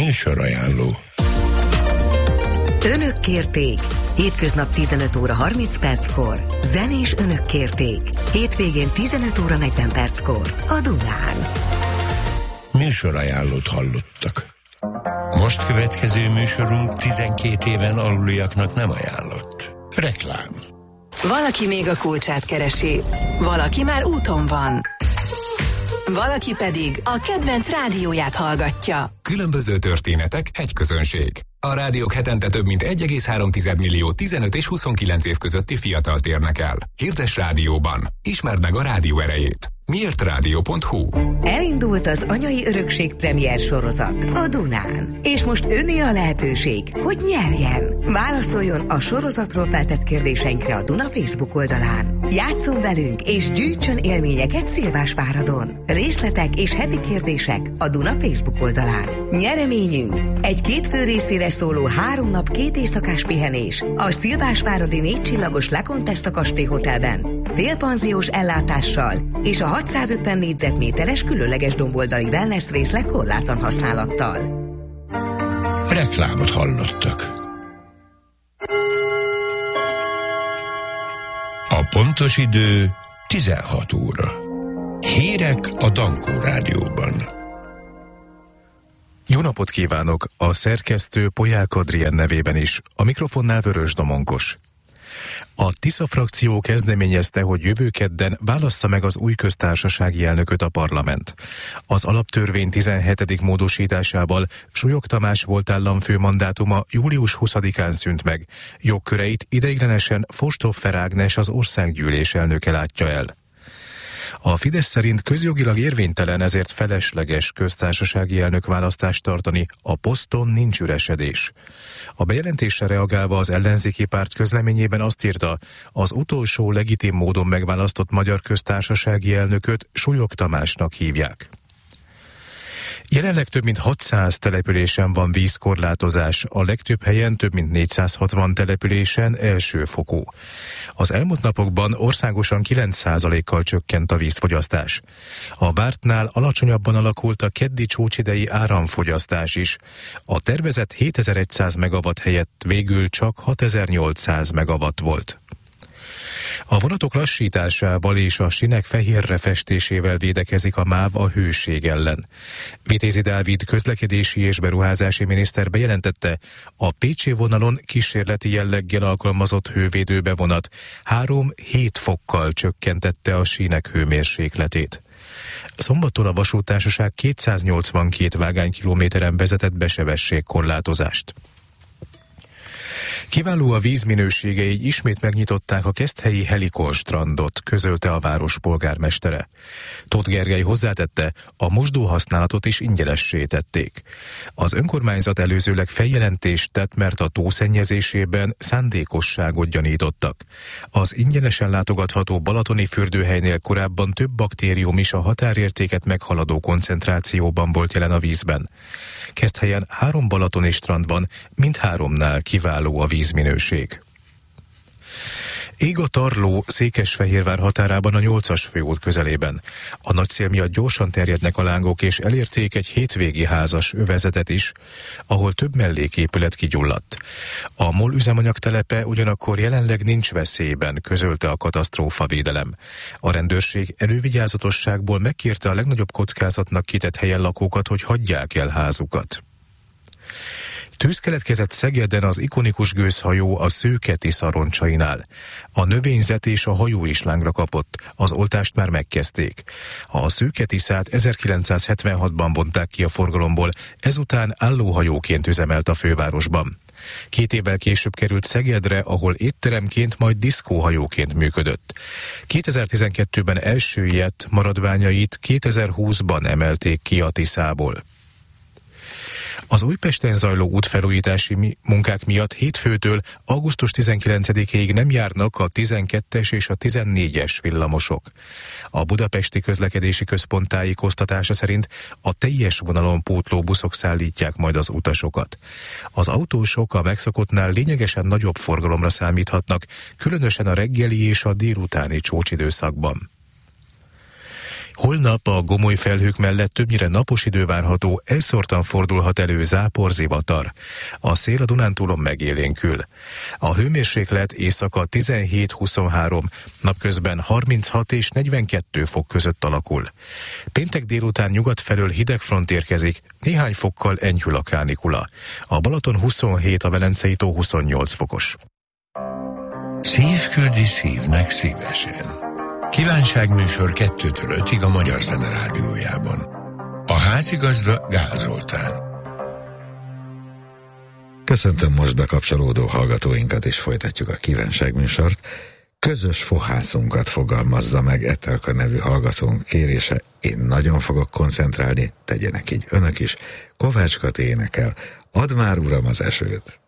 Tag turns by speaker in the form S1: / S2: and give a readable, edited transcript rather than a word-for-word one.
S1: Műsorajánló.
S2: Önök kérték. Hétköznap 15 óra 30 perckor. Zenés Önök kérték. Hétvégén 15 óra 40 perckor. A Dunán.
S1: Műsorajánlót hallottak. Most következő műsorunk 12 éven aluliaknak nem ajánlott. Reklám.
S3: Valaki még a kulcsát keresi. Valaki már úton van. Valaki pedig a kedvenc rádióját hallgatja.
S4: Különböző történetek, egy közönség. A rádiók hetente több mint 1,3 millió 15 és 29 év közötti fiatalt érnek el. Hirdess rádióban. Ismerd meg a rádió erejét. Miértrádió.hu.
S2: Elindult az Anyai Örökség premier sorozat a Dunán. És most önné a lehetőség, hogy nyerjen. Válaszoljon a sorozatról feltett kérdéseinkre a Duna Facebook oldalán. Játsszon velünk és gyűjtsön élményeket Szilvásváradon. Részletek és heti kérdések a Duna Facebook oldalán. Nyereményünk egy 2 fő részére szóló 3 nap 2 éjszakás pihenés a Szilvásváradi 4 csillagos La Contessa kastély hotelben. Félpanziós ellátással és a 650 négyzetméteres különleges domboldali wellness részleg korlátlan használattal.
S1: Reklámot hallottak. A pontos idő 16 óra. Hírek a Dankó Rádióban.
S5: Jó napot kívánok! A szerkesztő Polyák Adrien nevében is. A mikrofonnál Vörös Domonkos. A Tisza frakció kezdeményezte, hogy jövő kedden válassza meg az új köztársasági elnököt a parlament. Az alaptörvény 17. módosításával Súlyog Tamás volt államfő mandátuma július 20-án szűnt meg. Jogköreit ideiglenesen Fostóffer Ágnes, az országgyűlés elnöke látja el. A Fidesz szerint közjogilag érvénytelen, ezért felesleges köztársasági elnökválasztást tartani, a poszton nincs üresedés. A bejelentésre reagálva az ellenzéki párt közleményében azt írta, az utolsó legitim módon megválasztott magyar köztársasági elnököt Súlyog Tamásnak hívják. Jelenleg több mint 600 településen van vízkorlátozás, a legtöbb helyen több mint 460 településen elsőfokú. Az elmúlt napokban országosan 9%-kal csökkent a vízfogyasztás. A vártnál alacsonyabban alakult a keddi csúcsidei áramfogyasztás is. A tervezett 7100 megawatt helyett végül csak 6800 megawatt volt. A vonatok lassításával és a sinek fehérre festésével védekezik a MÁV a hőség ellen. Vitézi Dávid közlekedési és beruházási miniszter bejelentette, a pécsi vonalon kísérleti jelleggel alkalmazott hővédőbevonat 3-7 fokkal csökkentette a sínek hőmérsékletét. Szombattól a vasúttársaság 282 vágánykilométeren vezetett besebességkorlátozást. Kiváló a vízminősége, így ismét megnyitották a keszthelyi Helikon strandot, közölte a város polgármestere. Tóth Gergely hozzátette, a mosdóhasználatot is ingyenessé tették. Az önkormányzat előzőleg feljelentést tett, mert a tó szennyezésében szándékosságot gyanítottak. Az ingyenesen látogatható balatoni fürdőhelynél korábban több baktérium is a határértéket meghaladó koncentrációban volt jelen a vízben. Keszthelyen 3 balatoni strand van, mindháromnál kiváló a vízminőség. Ég a Tarló Székesfehérvár határában a 8-as főút közelében. A nagy szél miatt gyorsan terjednek a lángok, és elérték egy hétvégi házas övezetet is, ahol több melléképület kigyulladt. A MOL üzemanyagtelepe ugyanakkor jelenleg nincs veszélyben, közölte a katasztrófavédelem. A rendőrség elővigyázatosságból megkérte a legnagyobb kockázatnak kitett helyen lakókat, hogy hagyják el házukat. Tűz keletkezett Szegeden az ikonikus gőzhajó a Szőke Tisza roncsainál. A növényzet és a hajó is lángra kapott, az oltást már megkezdték. A Szőke Tiszát 1976-ban vonták ki a forgalomból, ezután állóhajóként üzemelt a fővárosban. 2 évvel később került Szegedre, ahol étteremként, majd diszkóhajóként működött. 2012-ben első ilyet maradványait 2020-ban emelték ki a Tiszából. Az Újpesten zajló útfelújítási munkák miatt hétfőtől augusztus 19-ig nem járnak a 12-es és a 14-es villamosok. A Budapesti Közlekedési Központ tájékoztatása szerint a teljes vonalon pótló buszok szállítják majd az utasokat. Az autósok a megszokottnál lényegesen nagyobb forgalomra számíthatnak, különösen a reggeli és a délutáni csúcsidőszakban. Holnap a gomoly felhők mellett többnyire napos idő várható, elszórtan fordulhat elő zápor, zivatar. A szél a Dunántúlon megélénkül. A hőmérséklet éjszaka 17-23, napközben 36 és 42 fok között alakul. Péntek délután nyugat felől hideg front érkezik, néhány fokkal enyhül a kánikula. A Balaton 27, a Velencei tó 28 fokos.
S1: Szív küldi szívnek szívesen. Kívánságműsor 2-től 5-ig a Magyar Zene Rádiójában. A házigazda Gál Zoltán.
S6: Köszöntöm most bekapcsolódó hallgatóinkat, és folytatjuk a kívánságműsort. Közös fohászunkat fogalmazza meg Etelka nevű hallgatónk kérése. Én nagyon fogok koncentrálni, tegyenek így önök is. Kovács Kati énekel, Add már uram az esőt.